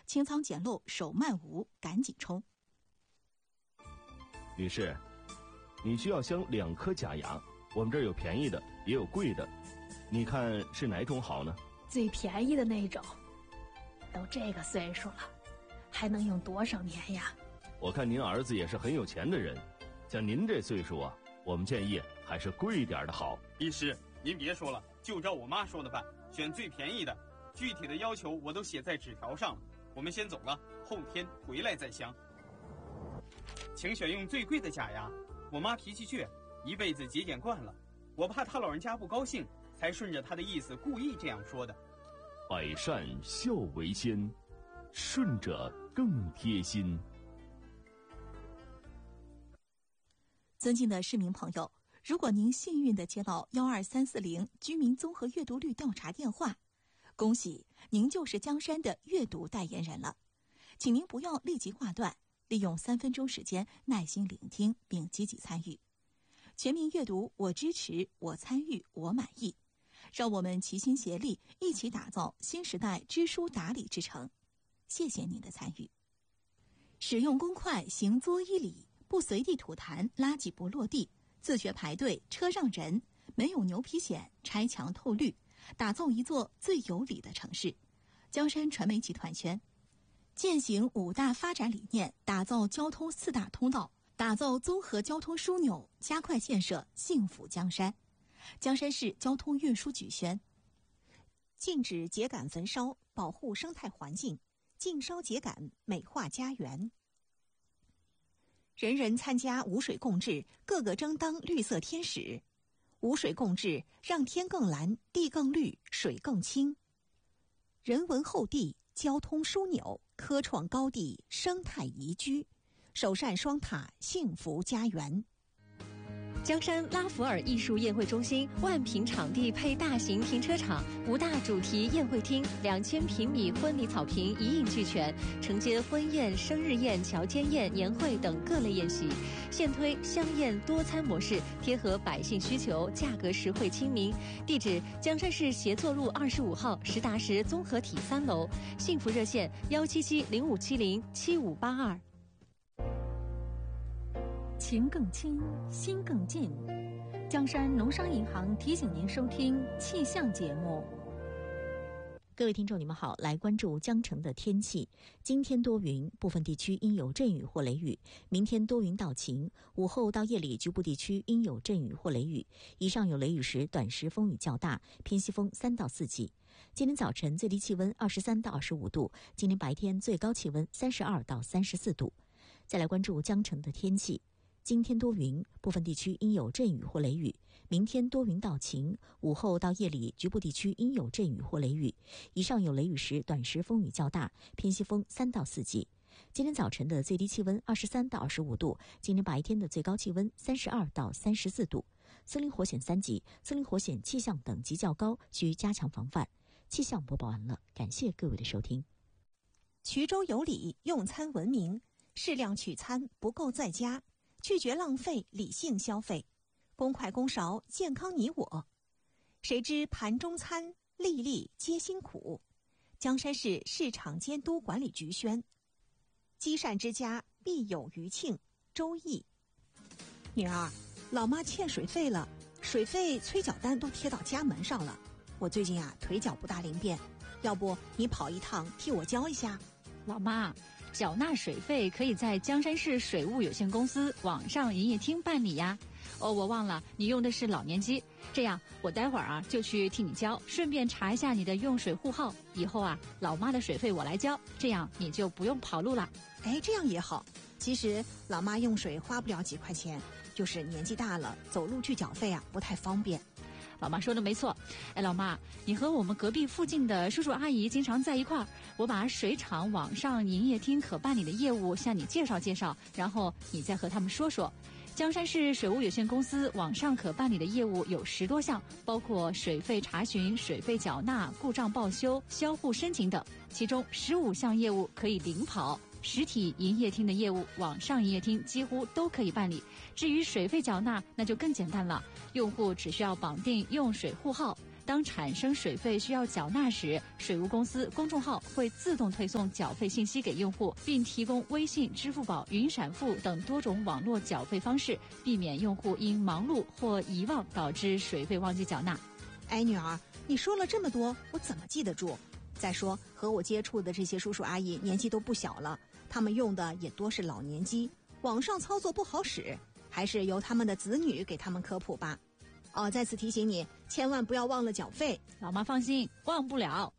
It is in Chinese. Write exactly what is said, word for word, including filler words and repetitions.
清仓捡漏，手慢无，赶紧冲。 女士，你需要镶两颗假牙，我们这儿有便宜的，也有贵的，你看是哪种好呢？ 最便宜的那种。都这个岁数了，还能用多少年呀？ 我看您儿子也是很有钱的人，像您这岁数啊，我们建议还是贵一点的好。 医师，您别说了，就照我妈说的办，选最便宜的，具体的要求我都写在纸条上了。我们先走了，后天回来再镶。请选用最贵的假牙，我妈脾气倔，一辈子节俭惯了，我怕她老人家不高兴，才顺着她的意思故意这样说的。 百善孝为先，顺者更贴心。 尊敬的市民朋友，如果您幸运地接到幺二三四零居民综合阅读率调查电话，恭喜您就是江山的阅读代言人了。请您不要立即挂断，利用三分钟时间耐心聆听并积极参与。全民阅读，我支持，我参与，我满意。让我们齐心协力，一起打造新时代知书达理之城。谢谢您的参与。使用公筷，行作一礼，不随地吐痰，垃圾不落地，自觉排队，车让人，没有牛皮癣，拆墙透绿，打造一座最有礼的城市。江山传媒集团圈践行五大发展理念，打造交通四大通道，打造综合交通枢纽，加快建设幸福江山。江山市交通运输局宣：禁止秸秆焚烧，保护生态环境，禁烧秸秆，美化家园。人人参加无水共治，个个争当绿色天使。无水共治，让天更蓝，地更绿，水更清。人文厚地，交通枢纽，科创高地，生态宜居，首善双塔，幸福家园。 江山拉弗尔艺术宴会中心万平场地配大型停车场，五大主题宴会厅，两千平米婚礼草坪一应俱全，承接婚宴、生日宴、乔迁宴、年会等各类宴席。现推香宴多餐模式，贴合百姓需求，价格实惠亲民。地址：江山市协作路二十五号实达实综合体三楼。幸福热线：幺七七零五七零七五八二。 情更亲，心更近。江山农商银行提醒您收听气象节目。 各位听众，你们好，来关注江城的天气。今天多云，部分地区应有阵雨或雷雨。明天多云到晴，午后到夜里局部地区应有阵雨或雷雨。以上有雷雨时，短时风雨较大，偏西风三到四级。今天早晨最低气温二十三到二十五度，今天白天最高气温三十二到三十四度。再来关注江城的天气。今天多云，部分地区应有阵雨或雷雨。明天多云到晴，午后到夜里局部地区应有阵雨或雷雨。以上有雷雨时，短时风雨较大，偏西风三到四级。今天早晨的最低气温二十三到二十五度，今天白天的最高气温三十二到三十四度。森林火险三级，森林火险气象等级较高，需加强防范。气象播报完了，感谢各位的收听。衢州有礼，用餐文明，适量取餐，不够在家。拒绝浪费，理性消费，公筷公勺，健康你我。谁知盘中餐，粒粒皆辛苦。江山市市场监督管理局宣：积善之家必有余庆。周易。女儿，老妈欠水费了，水费催缴单都贴到家门上了。我最近啊腿脚不大灵便，要不你跑一趟替我交一下？ 老妈，缴纳水费可以在江山市水务有限公司网上营业厅办理呀。哦，我忘了你用的是老年机，这样我待会儿啊就去替你交，顺便查一下你的用水户号。以后啊，老妈的水费我来交，这样你就不用跑路了。 哎，这样也好。其实老妈用水花不了几块钱，就是年纪大了，走路去缴费啊不太方便。 老妈说的没错。哎，老妈，你和我们隔壁附近的叔叔阿姨经常在一块儿，我把水厂网上营业厅可办理的业务向你介绍介绍，然后你再和他们说说。江山市水务有限公司网上可办理的业务有十多项，包括水费查询、水费缴纳、故障报修、销户申请等，其中十五项业务可以领跑。实体营业厅的业务，网上营业厅几乎都可以办理。至于水费缴纳，那就更简单了，用户只需要绑定用水户号， 当产生水费需要缴纳时，水务公司公众号会自动推送缴费信息给用户，并提供微信、支付宝、云闪付等多种网络缴费方式，避免用户因忙碌或遗忘导致水费忘记缴纳。 哎，女儿，你说了这么多，我怎么记得住？再说，和我接触的这些叔叔阿姨年纪都不小了，他们用的也多是老年机，网上操作不好使，还是由他们的子女给他们科普吧。哦，再次提醒你，千万不要忘了缴费。 老妈放心，忘不了。